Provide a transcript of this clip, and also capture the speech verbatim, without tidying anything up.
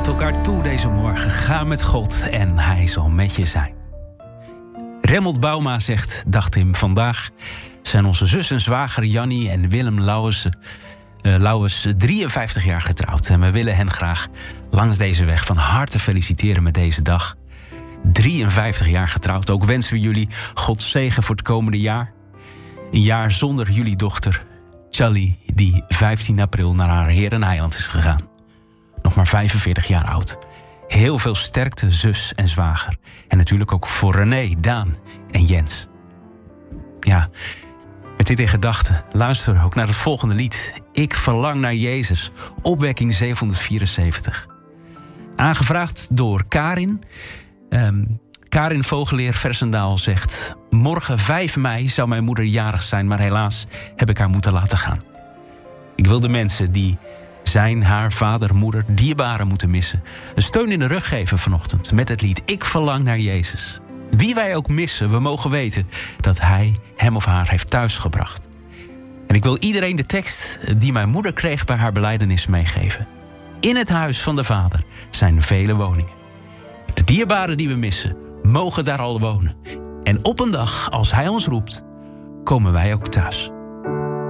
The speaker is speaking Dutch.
het elkaar toe deze morgen. Ga met God en hij zal met je zijn. Remmelt Bouma zegt, dag Tim, vandaag zijn onze zus en zwager Jannie en Willem Lauwers, uh, Lauwers drieënvijftig jaar getrouwd. En we willen hen graag langs deze weg van harte feliciteren met deze dag. drieënvijftig jaar getrouwd. Ook wensen we jullie Gods zegen voor het komende jaar. Een jaar zonder jullie dochter Charlie, die vijftien april naar haar Heer en Heiland is gegaan. Nog maar vijfenveertig jaar oud. Heel veel sterkte, zus en zwager. En natuurlijk ook voor René, Daan en Jens. Ja, met dit in gedachten, luister ook naar het volgende lied. Ik verlang naar Jezus, opwekking zevenhonderdvierenzeventig. Aangevraagd door Karin. Um, Karin Vogeleer Versendaal zegt, morgen vijf mei zou mijn moeder jarig zijn, maar helaas heb ik haar moeten laten gaan. Ik wil de mensen die zijn, haar, vader, moeder, dierbaren moeten missen, een steun in de rug geven vanochtend met het lied Ik verlang naar Jezus. Wie wij ook missen, we mogen weten dat hij hem of haar heeft thuisgebracht. En ik wil iedereen de tekst die mijn moeder kreeg bij haar belijdenis meegeven. In het huis van de Vader zijn vele woningen. De dierbaren die we missen, mogen daar al wonen. En op een dag, als hij ons roept, komen wij ook thuis.